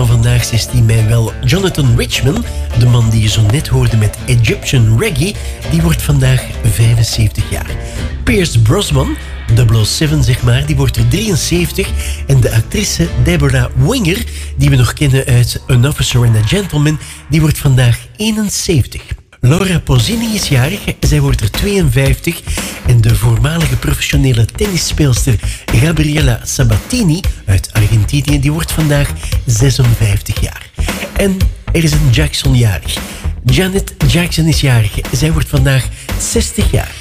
van vandaag, 16 mei, wel Jonathan Richman. De man die je zo net hoorde met Egyptian Reggae, die wordt vandaag 75 jaar. Pierce Brosnan, 007 zeg maar, die wordt er 73. En de actrice Deborah Winger, die we nog kennen uit An Officer and a Gentleman, die wordt vandaag 71. Laura Pausini is jarig, zij wordt er 52. En de voormalige professionele tennisspeelster Gabriela Sabatini uit Argentinië, die wordt vandaag 56 jaar. En er is een Jackson jarig. Janet Jackson is jarig, zij wordt vandaag 60 jaar.